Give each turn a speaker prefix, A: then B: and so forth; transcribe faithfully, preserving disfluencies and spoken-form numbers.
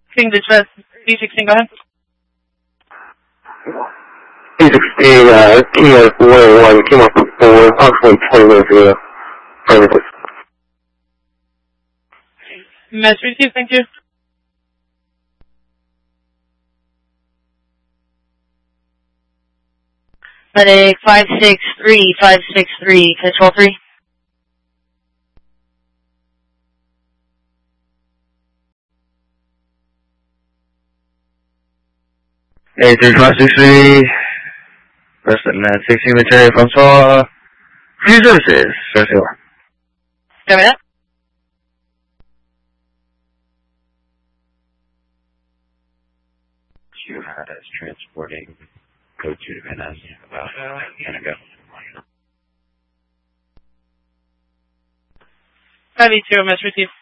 A: King Dispatch, D sixteen, go ahead.
B: D sixteen, uh, Kilo four one, came up for approximately twenty minutes ago. Perfect.
A: Message received, thank you.
C: Medic five six three, five six three, control three.
B: eight three five six three, President Med sixteen Military from Saw, Free Services, first floor.
C: Copy that.
B: You had us transporting code two to Van Ness about a minute ago.
A: five eight two, message received.